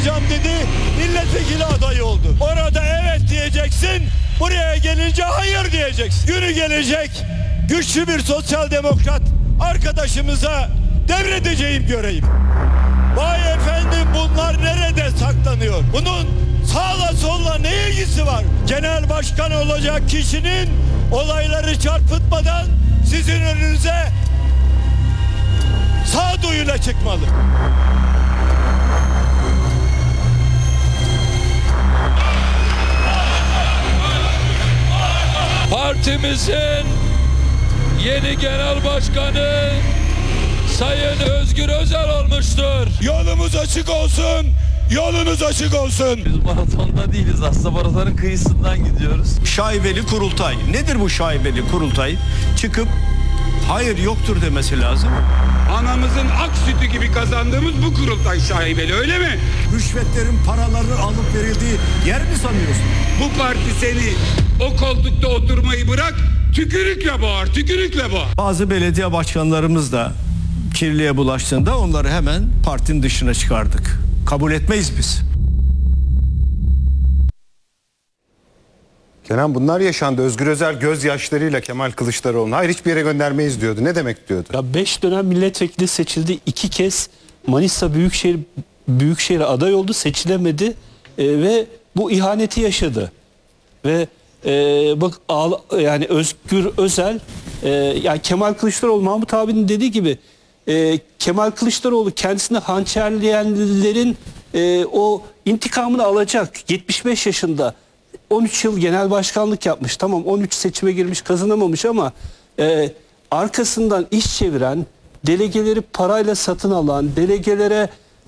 yapacağım dedi, milletvekili adayı oldu. Orada evet diyeceksin, buraya gelince hayır diyeceksin. Günü gelecek, güçlü bir sosyal demokrat arkadaşımıza devredeceğim göreyim. Vay efendim, bunlar nerede saklanıyor? Bunun sağla solla ne ilgisi var? Genel başkan olacak kişinin olayları çarpıtmadan sizin önünüze sağduyuyla çıkmalı. Partimizin yeni genel başkanı Sayın Özgür Özel olmuştur. Yolumuz açık olsun, yolunuz açık olsun. Biz maratonda değiliz, aslında maratonun kıyısından gidiyoruz. Şaibeli kurultay. Nedir bu şaibeli kurultay? Çıkıp hayır yoktur demesi lazım. Anamızın ak sütü gibi kazandığımız bu kurultay şaibeli, öyle mi? Rüşvetlerin paraları alıp verildiği yer mi sanıyorsun? Bu parti seni o koltukta oturmayı bırak, tükürükle boğar, tükürükle boğar. Bazı belediye başkanlarımız da kirliye bulaştığında onları hemen partinin dışına çıkardık. Kabul etmeyiz biz. Kenan, bunlar yaşandı. Özgür Özel gözyaşlarıyla Kemal Kılıçdaroğlu'nu hayır hiçbir yere göndermeyiz diyordu. Ne demek diyordu? Ya 5 dönem milletvekili seçildi. 2 kez Manisa Büyükşehir'e aday oldu, seçilemedi ve bu ihaneti yaşadı. Ve bak yani Özgür Özel yani Kemal Kılıçdaroğlu, Mahmut abinin dediği gibi Kemal Kılıçdaroğlu kendisini hançerleyenlerin o intikamını alacak. 75 yaşında 13 yıl genel başkanlık yapmış. Tamam, 13 seçime girmiş, kazanamamış ama arkasından iş çeviren, delegeleri parayla satın alan, delegelere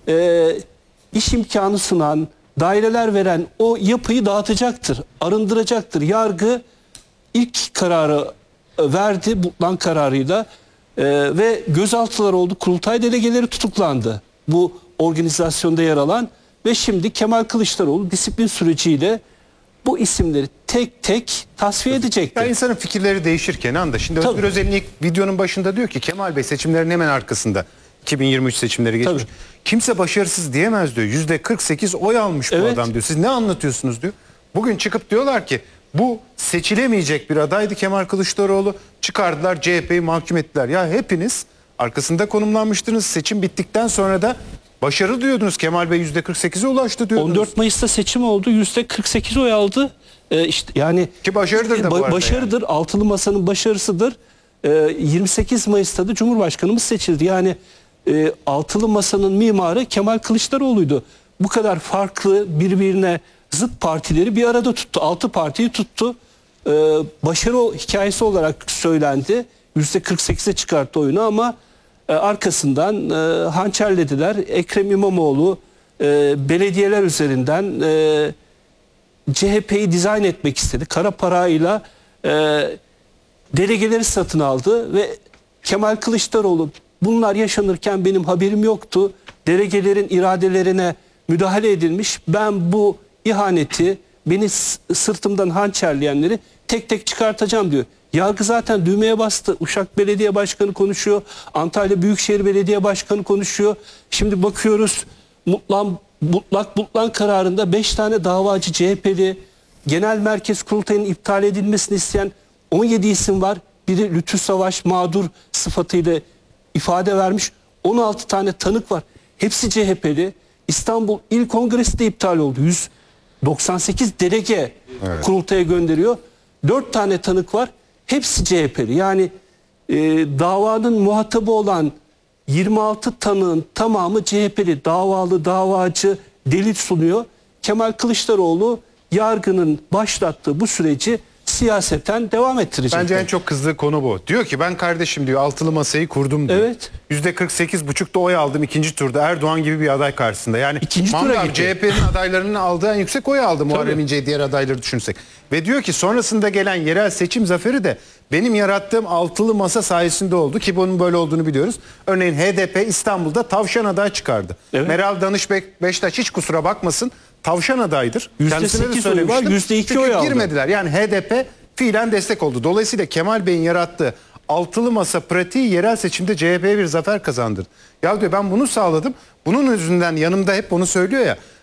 iş imkanı sunan, daireler veren o yapıyı dağıtacaktır, arındıracaktır. Yargı ilk kararı verdi, Butlan kararıyla ve gözaltılar oldu. Kurultay delegeleri tutuklandı bu organizasyonda yer alan ve şimdi Kemal Kılıçdaroğlu disiplin süreciyle bu isimleri tek tek tasfiye edecektir. Ya insanın fikirleri değişir Kenan da. Şimdi Özgür Özel'in ilk videonun başında diyor ki Kemal Bey seçimlerin hemen arkasında. 2023 seçimleri geçmiş. Tabii. Kimse başarısız diyemez diyor. %48 oy almış bu adam diyor. Siz ne anlatıyorsunuz diyor. Bugün çıkıp diyorlar ki bu seçilemeyecek bir adaydı Kemal Kılıçdaroğlu. Çıkardılar, CHP'yi mahkum ettiler. Ya hepiniz arkasında konumlanmıştınız. Seçim bittikten sonra da başarı diyordunuz. Kemal Bey %48'e ulaştı diyordunuz. 14 Mayıs'ta seçim oldu. %48 oy aldı. İşte yani ki başarıdır da bu arada. Başarıdır. Yani. Altılı Masa'nın başarısıdır. 28 Mayıs'ta da Cumhurbaşkanımız seçildi. Yani Altılı Masa'nın mimarı Kemal Kılıçdaroğlu'ydu. Bu kadar farklı, birbirine zıt partileri bir arada tuttu. 6 partiyi tuttu. Başarı hikayesi olarak söylendi. %48'e çıkarttı oyunu ama arkasından hançerlediler. Ekrem İmamoğlu belediyeler üzerinden CHP'yi dizayn etmek istedi. Kara parayla delegeleri satın aldı ve Kemal Kılıçdaroğlu bunlar yaşanırken benim haberim yoktu. Delegelerin iradelerine müdahale edilmiş. Ben bu ihaneti, beni sırtımdan hançerleyenleri tek tek çıkartacağım diyor. Yargı zaten düğmeye bastı. Uşak Belediye Başkanı konuşuyor. Antalya Büyükşehir Belediye Başkanı konuşuyor. Şimdi bakıyoruz Butlan kararında 5 tane davacı CHP'li, Genel Merkez Kurultayı'nın iptal edilmesini isteyen 17 isim var. Biri Lütfü Savaş mağdur sıfatıyla ifade vermiş. 16 tane tanık var. Hepsi CHP'li. İstanbul İl Kongresi de iptal oldu. 198 delege kurultaya gönderiyor. 4 tane tanık var. Hepsi CHP'li. Yani davanın muhatabı olan 26 tanığın tamamı CHP'li. Davalı, davacı delil sunuyor. Kemal Kılıçdaroğlu yargının başlattığı bu süreci siyaseten devam ettirecek. Bence en çok kızdığı konu bu. Diyor ki ben kardeşim diyor altılı masayı kurdum diyor. Evet. %48,5'da oy aldım ikinci turda Erdoğan gibi bir aday karşısında. Yani CHP'nin adaylarının aldığı en yüksek oy aldı Muharrem İnce'yi diğer adayları düşünsek. Ve diyor ki sonrasında gelen yerel seçim zaferi de benim yarattığım altılı masa sayesinde oldu ki bunun böyle olduğunu biliyoruz. Örneğin HDP İstanbul'da tavşan aday çıkardı. Evet. Meral Danışbek Beştaş hiç kusura bakmasın tavşan adaydır. Kendisine de söylemiştim. %2 oy aldı. Girmediler. Yani HDP fiilen destek oldu. Dolayısıyla Kemal Bey'in yarattığı altılı masa pratiği yerel seçimde CHP'ye bir zafer kazandırdı. Ya diyor ben bunu sağladım. Bunun yüzünden yanımda hep onu söylüyor ya.